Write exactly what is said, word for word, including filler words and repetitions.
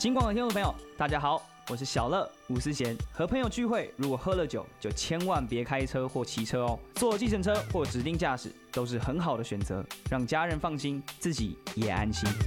金广的听众朋友，大家好，我是小乐吴思贤。和朋友聚会，如果喝了酒，就千万别开车或骑车哦。坐计程车或指定驾驶都是很好的选择，让家人放心，自己也安心。